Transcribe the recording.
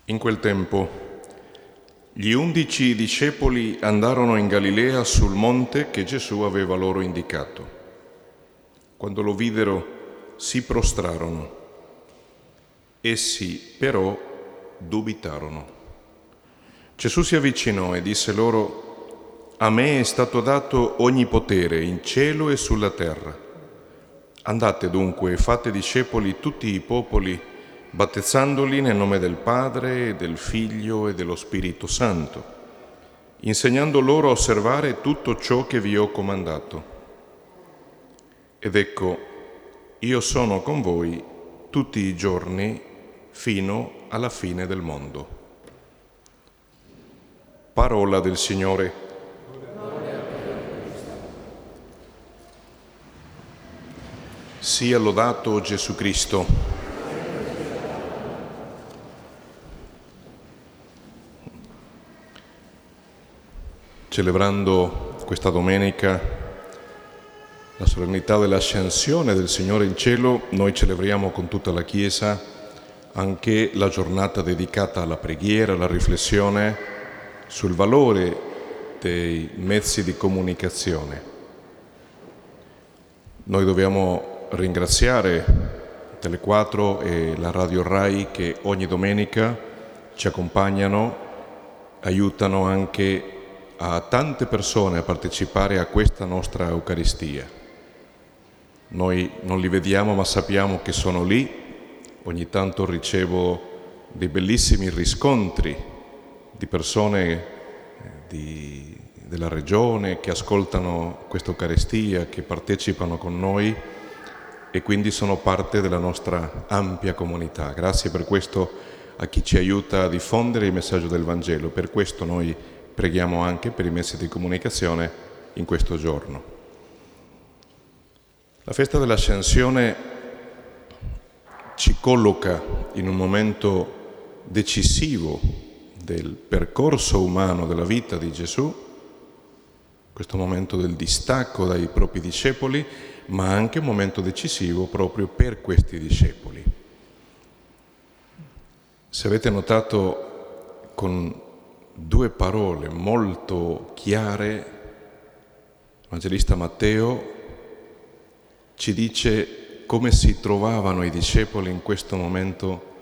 In quel tempo gli 11 discepoli andarono in Galilea sul monte che Gesù aveva loro indicato. Quando lo videro si prostrarono. Essi però dubitarono. Gesù si avvicinò e disse loro: «A me è stato dato ogni potere in cielo e sulla terra. Andate dunque e fate discepoli tutti i popoli, battezzandoli nel nome del Padre, e del Figlio e dello Spirito Santo, insegnando loro a osservare tutto ciò che vi ho comandato. Ed ecco, io sono con voi tutti i giorni fino alla fine del mondo». Parola del Signore. Sia lodato Gesù Cristo. Celebrando questa domenica la solennità dell'ascensione del Signore in cielo, noi celebriamo con tutta la Chiesa anche la giornata dedicata alla preghiera, alla riflessione sul valore dei mezzi di comunicazione. Noi dobbiamo ringraziare Tele4 e la Radio Rai che ogni domenica ci accompagnano, aiutano anche a tante persone a partecipare a questa nostra Eucaristia. Noi non li vediamo, ma sappiamo che sono lì. Ogni tanto ricevo dei bellissimi riscontri di persone della regione che ascoltano questa Eucaristia, che partecipano con noi e quindi sono parte della nostra ampia comunità. Grazie per questo a chi ci aiuta a diffondere il messaggio del Vangelo. Per questo noi preghiamo anche per i mezzi di comunicazione in questo giorno. La festa dell'Ascensione ci colloca in un momento decisivo del percorso umano della vita di Gesù, questo momento del distacco dai propri discepoli, ma anche un momento decisivo proprio per questi discepoli. Se avete notato, con due parole molto chiare, l'Evangelista Matteo ci dice come si trovavano i discepoli in questo momento